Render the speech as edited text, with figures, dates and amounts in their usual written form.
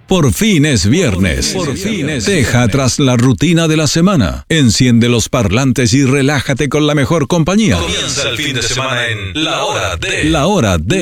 Por fin es viernes. Deja atrás la rutina de la semana. Enciende los parlantes y relájate con la mejor compañía. Comienza el fin de semana en La Hora de... La Hora de...